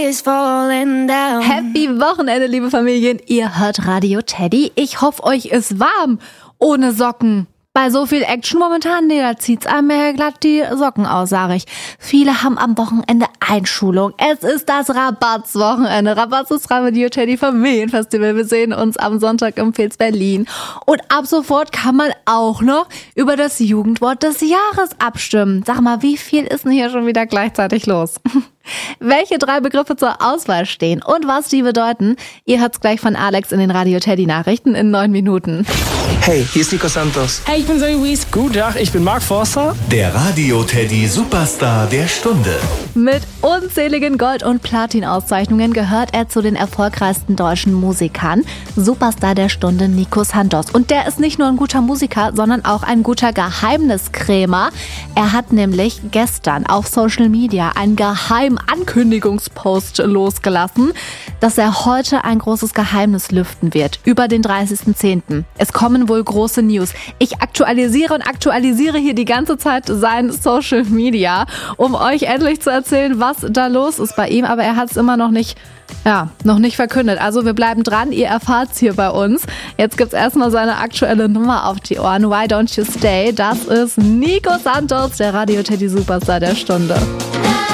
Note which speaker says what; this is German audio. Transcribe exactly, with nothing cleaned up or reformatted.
Speaker 1: Happy Wochenende, liebe Familien. Ihr hört Radio Teddy. Ich hoffe, euch ist warm. Ohne Socken. Bei so viel Action momentan, nee, da zieht's einem ja glatt die Socken aus, sag ich. Viele haben am Wochenende Einschulung. Es ist das Rabatz-Wochenende. Rabatz ist Radio Teddy Familienfestival. Wir sehen uns am Sonntag im Pils Berlin. Und ab sofort kann man auch noch über das Jugendwort des Jahres abstimmen. Sag mal, wie viel ist denn hier schon wieder gleichzeitig los? Welche drei Begriffe zur Auswahl stehen und was die bedeuten, ihr hört's gleich von Alex in den Radio Teddy Nachrichten in neun Minuten.
Speaker 2: Hey, hier ist Nico Santos.
Speaker 3: Hey, ich bin Zoe Wies.
Speaker 4: Guten Tag, ich bin Mark Forster.
Speaker 5: Der Radio Teddy Superstar der Stunde.
Speaker 1: Mit unzähligen Gold- und Platin-Auszeichnungen gehört er zu den erfolgreichsten deutschen Musikern. Superstar der Stunde Nico Santos. Und der ist nicht nur ein guter Musiker, sondern auch ein guter Geheimniskrämer. Er hat nämlich gestern auf Social Media einen geheimen Ankündigungspost losgelassen, dass er heute ein großes Geheimnis lüften wird über den dreißigsten zehnten Es kommen wohl große News. Ich aktualisiere und aktualisiere hier die ganze Zeit sein Social Media, um euch endlich zu erzählen, was da los ist bei ihm. Aber er hat es immer noch nicht, ja, noch nicht verkündet. Also wir bleiben dran, ihr erfahrt's hier bei uns. Jetzt gibt's erstmal seine aktuelle Nummer auf die Ohren. Why Don't You Stay? Das ist Nico Santos, der Radio Teddy Superstar der Stunde.